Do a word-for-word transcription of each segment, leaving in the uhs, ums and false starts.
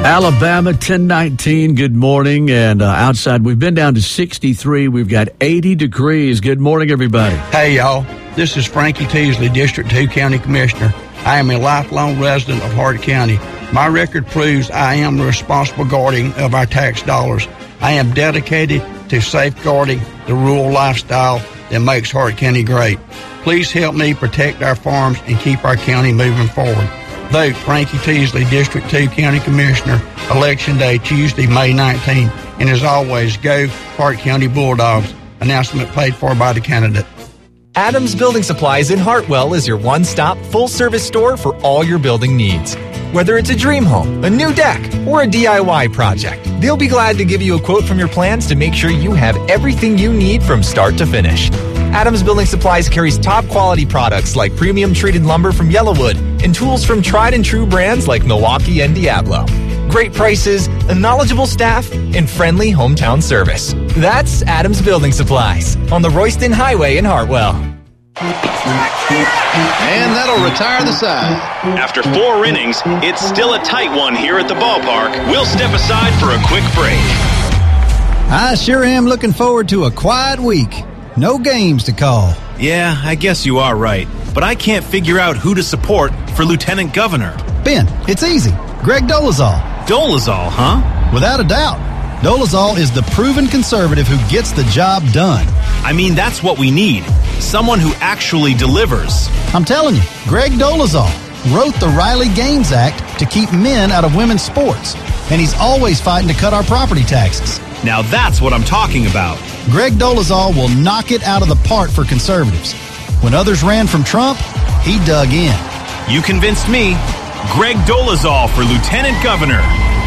Alabama, ten nineteen, good morning. And uh, outside, we've been down to sixty-three. We've got eighty degrees. Good morning, everybody. Hey, y'all. This is Frankie Teasley, District two County Commissioner. I am a lifelong resident of Hart County. My record proves I am the responsible guardian of our tax dollars. I am dedicated to safeguarding the rural lifestyle that makes Hart County great. Please help me protect our farms and keep our county moving forward. Vote Frankie Teasley, District two County Commissioner, Election Day, Tuesday, May nineteenth. And as always, go Hart County Bulldogs. Announcement paid for by the candidate. Adams Building Supplies in Hartwell is your one-stop, full-service store for all your building needs. Whether it's a dream home, a new deck, or a D I Y project, they'll be glad to give you a quote from your plans to make sure you have everything you need from start to finish. Adams Building Supplies carries top-quality products like premium treated lumber from Yellowwood and tools from tried-and-true brands like Milwaukee and Diablo. Great prices, a knowledgeable staff, and friendly hometown service. That's Adams Building Supplies on the Royston Highway in Hartwell. And that'll retire the side. After four innings, it's still a tight one here at the ballpark. We'll step aside for a quick break. I sure am looking forward to a quiet week. No games to call. Yeah, I guess you are right. But I can't figure out who to support for lieutenant governor. Ben, it's easy. Greg Dolezal. Dolezal, huh? Without a doubt. Dolezal is the proven conservative who gets the job done. I mean, that's what we need. Someone who actually delivers. I'm telling you, Greg Dolezal wrote the Riley Gaines Act to keep men out of women's sports. And he's always fighting to cut our property taxes. Now that's what I'm talking about. Greg Dolezal will knock it out of the park for conservatives. When others ran from Trump, he dug in. You convinced me. Greg Dolezal for lieutenant governor.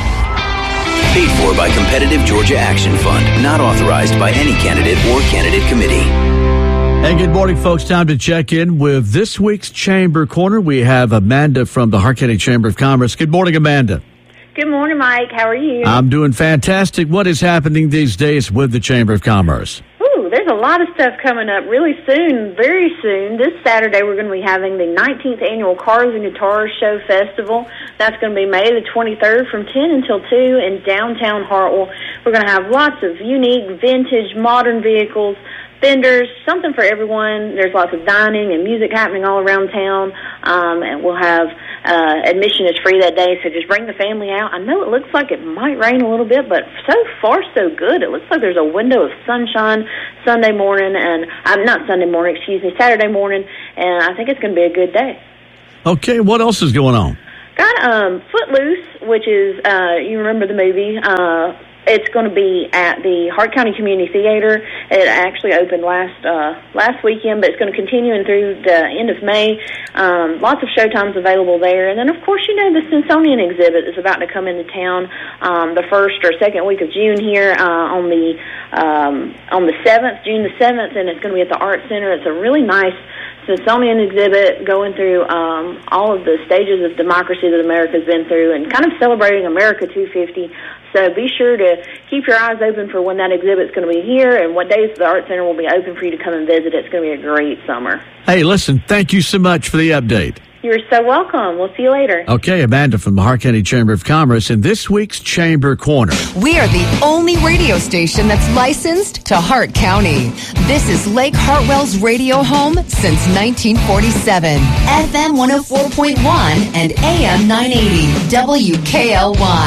Paid for by Competitive Georgia Action Fund. Not authorized by any candidate or candidate committee. Hey, good morning, folks. Time to check in with this week's Chamber Corner. We have Amanda from the Hart County Chamber of Commerce. Good morning, Amanda. Good morning, Mike. How are you? I'm doing fantastic. What is happening these days with the Chamber of Commerce? Ooh, there's a lot of stuff coming up really soon, very soon. This Saturday, we're going to be having the nineteenth Annual Cars and Guitars Show Festival. That's going to be May the twenty-third from ten until two in downtown Hartwell. We're going to have lots of unique, vintage, modern vehicles, vendors, something for everyone. There's lots of dining and music happening all around town, um, and we'll have uh, admission is free that day, so just bring the family out. I know it looks like it might rain a little bit, but so far so good. It looks like there's a window of sunshine Sunday morning, and I'm uh, not Sunday morning, excuse me, Saturday morning, and I think it's going to be a good day. Okay, what else is going on? Got um, Footloose, which is, uh, you remember the movie, uh, it's going to be at the Hart County Community Theater. It actually opened last uh, last weekend, but it's going to continue through the end of May. Um, lots of showtimes available there. And then, of course, you know, the Smithsonian exhibit is about to come into town um, the first or second week of June here uh, on the um, on the seventh, June the seventh, and it's going to be at the Art Center. It's a really nice Smithsonian exhibit going through um, all of the stages of democracy that America's been through and kind of celebrating America two fifty. So be sure to keep your eyes open for when that exhibit's going to be here and what days the Art Center will be open for you to come and visit. It's going to be a great summer. Hey, listen, thank you so much for the update. You're so welcome. We'll see you later. Okay, Amanda from the Hart County Chamber of Commerce in this week's Chamber Corner. We are the only radio station that's licensed to Hart County. This is Lake Hartwell's radio home since nineteen forty-seven. F M one oh four point one and A M nine eighty W K L Y.